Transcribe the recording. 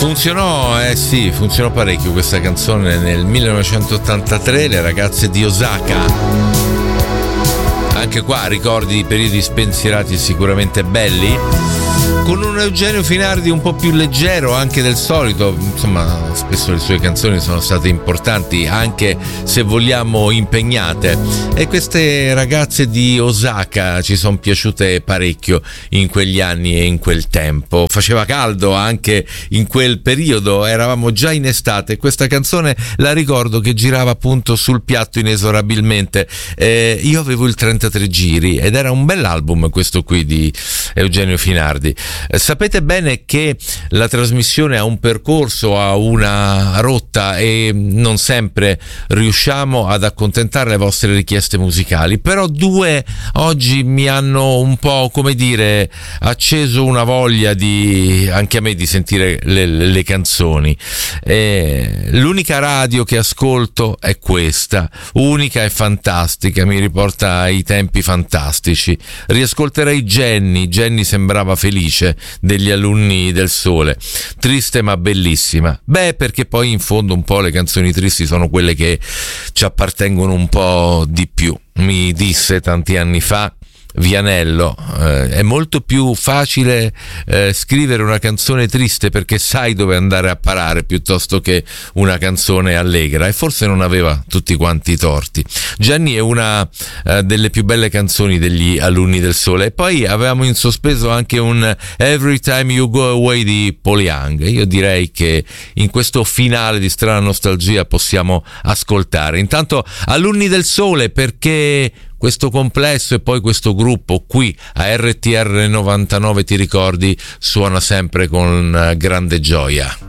Funzionò, sì, funzionò parecchio questa canzone nel 1983, le ragazze di Osaka. Anche qua ricordi di periodi spensierati e sicuramente belli, con un Eugenio Finardi un po' più leggero anche del solito. Insomma, spesso le sue canzoni sono state importanti, anche se vogliamo impegnate, e queste ragazze di Osaka ci sono piaciute parecchio in quegli anni e in quel tempo. Faceva caldo anche in quel periodo, eravamo già in estate. Questa canzone la ricordo che girava appunto sul piatto inesorabilmente. Io avevo il 33 giri ed era un bell'album questo qui di Eugenio Finardi. Sapete bene che la trasmissione ha un percorso, ha una rotta e non sempre riusciamo ad accontentare le vostre richieste musicali, però due oggi mi hanno un po', come dire, acceso una voglia di anche a me di sentire le canzoni. L'unica radio che ascolto è questa, unica e fantastica, mi riporta ai tempi fantastici. Riascolterei Jenny sembrava felice, degli Alunni del Sole, triste ma bellissima. Perché poi in fondo un po' le canzoni tristi sono quelle che ci appartengono un po' di più. Mi disse tanti anni fa Vianello, è molto più facile scrivere una canzone triste perché sai dove andare a parare piuttosto che una canzone allegra, e forse non aveva tutti quanti i torti. Jenny è una delle più belle canzoni degli Alunni del Sole, e poi avevamo in sospeso anche un Every Time You Go Away di Paul Young. Io direi che in questo finale di Strana Nostalgia possiamo ascoltare intanto Alunni del Sole, perché questo complesso e poi questo gruppo qui a RTR 99, ti ricordi, suona sempre con grande gioia.